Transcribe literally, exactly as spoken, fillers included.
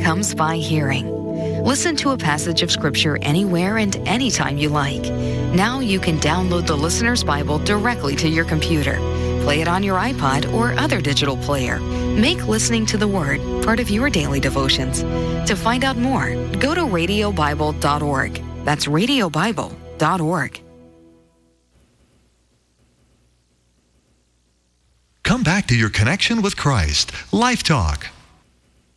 comes by hearing. Listen to a passage of Scripture anywhere and anytime you like. Now you can download the Listener's Bible directly to your computer. Play it on your iPod or other digital player. Make listening to the Word part of your daily devotions. To find out more, go to radio bible dot org. That's radio bible dot org. Come back to your connection with Christ. Life Talk.